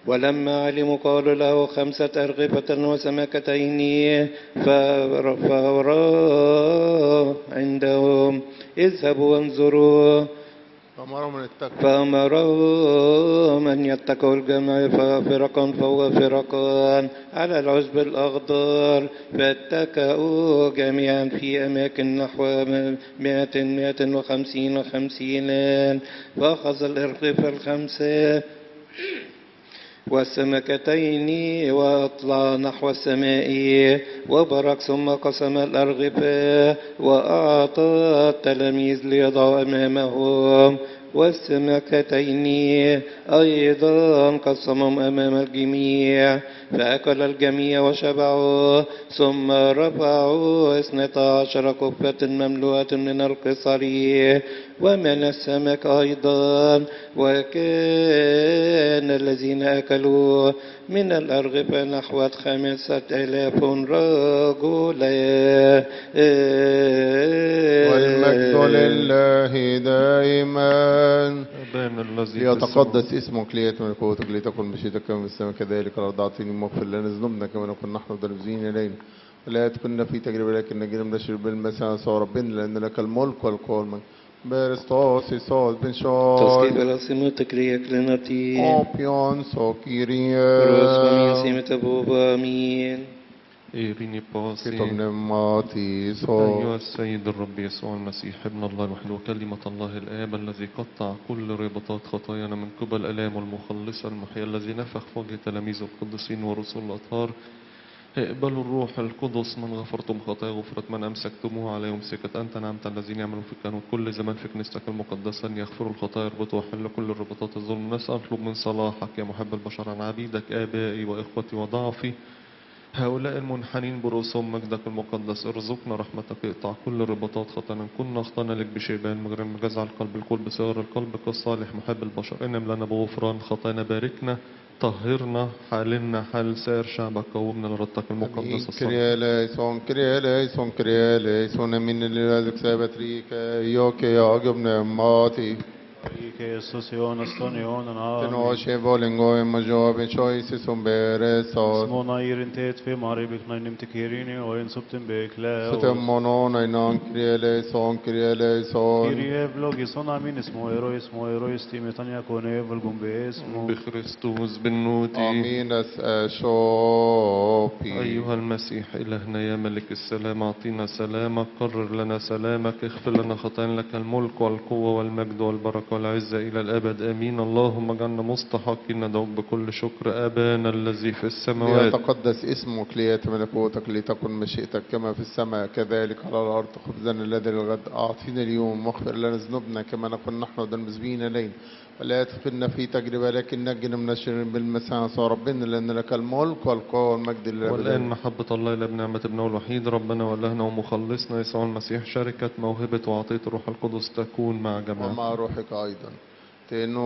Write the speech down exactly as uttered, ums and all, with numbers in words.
ولما علموا قالوا له خمسة أرغفة وسمكتين فورا عندهم. اذهبوا وانظروا. فأمرهم أن يتقوا فأمروا من يتقوا الجمع فرقا فوق فرقا على العشب الأخضر، فاتكأوا جميعا في أماكن نحو مائة مائة وخمسين وخمسين. فأخذ الأرغفة الخمسة والسمكتين وأطلع نحو السماء وبرك، ثم قسم الأرغفة وأعطى التلاميذ ليضعوا أمامهم، والسمكتين أيضا قسمهم أمام الجميع، فأكل الجميع وشبعوا. ثم رفعوا اثنتا عشر كفة مملوءة من القصر ومن السمك أيضا، وكان الذين أكلوا من الأرغفة نحو خمسة آلاف رجلا. والمجد لله دائما. ليتقدس اسمك، ليأتي ملكوتك، لتكن مشيئتك كما في السماء كذلك على الأرض. أعطيني مغفر لنا ذنوبنا كما نكون نحن ذنوبين إلينا، ولا تكلنا في تجربة لكن نجينا من الشر بالمسيح يسوع ربنا، لأن لك الملك والقوة Berestos Isos Benshon تسكيب الأسماء تكريك لنتي Opion Sokirie روس ومين سيمة أبوبا أمين. إيريني باسي كتب نماتي سو. أيها السيد الرب يسوع المسيح ابن الله الوحيد وكلمة الله الآب الذي قطع كل رباطات خطايانا من قبل آلام المخلص المحيي، الذي نفخ في وجه تلاميذ القديسين ورسل الأطهار، اقبلوا الروح القدس من غفرتم خطايا غفرت من أمسكتموه على يمسكت. أنت نعمت الذين يعملون في الكهنوت كل زمان في كنيستك المقدسة أن يغفروا الخطايا يربطوا وحل كل الرباطات الظلم. نسأل اطلب من صلاحك يا محب البشر عن عبيدك آبائي وإخوتي وضعفي هؤلاء المنحنين برؤوسهم مجدك المقدس. ارزقنا رحمتك اقطع كل رباطات خطايانا. كنا اخطأنا لك بشيبان مجرم جزع القلب القلب بصغر القلب كالصالح محب البشر. انم لنا بغفران خطايانا، باركنا طهرنا حالنا حال سائر شعبك، قومنا لرتك المقدس الصالح. كريا ليسون كريا ليسون كريا ليسون من الذي سابت ريكا يوكي يا جبنا ماتي Rike Jesusion astonion an تنوشي بولينغو مجو بشويس سومبرسوس Smona irintet fi maribik na nimtikirini o en subtin bekle ستمونون اينان كريا ليسون كريا ليسون Kyrie vlogison amin ismo ero ismo ero istimetania kone volgum be ismo بخريستوس بالنوتي. امين اسشوبي. أيها المسيح إلهنا يا ملك السلام أعطينا سلامك، قرر لنا سلامك، اغفر لنا خطايانا، لك الملك والقوة والمجد والبركة والعزة إلى الأبد آمين. اللهم اجعلنا مستحقين ندعوك بكل شكر أبانا الذي في السماوات. ليتقدس اسمك، ليأتي ملكوتك، لتكن مشيئتك كما في السماء كذلك على الأرض. خبزنا الذي للغد أعطينا اليوم، واغفر لنا ذنوبنا كما نكون نحن ذنوبين إلينا، ولا تدخلنا في تجربة لكن نجنا من الشر بالمسيح يسوع ربنا، لأن لك الملك والقوة والمجد لله. والآن محبة الله إلى بنعمة ابنه الوحيد ربنا وإلهنا ومخلصنا يسوع المسيح، شركة موهبة وعطية الروح القدس تكون مع جميعنا ومع روحك أيضا.